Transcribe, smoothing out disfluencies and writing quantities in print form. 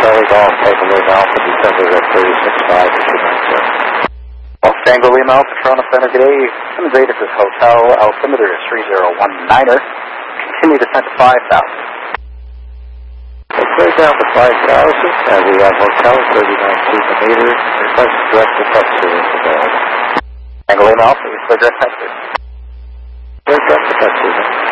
Charlie Golf, Tango Lima Alpha, December at 36.5 to 297. Golf Tango Lima Alpha, Toronto Center, good day. Simmons 8, this is Hotel Altimeter 3019er. Continue descent to 5,000. Clear down to 5,000, and we have Hotel 39 feet a meter. Request direct effect service available. Tango Lima Alpha, we clear direct effect service. Clear direct effect service.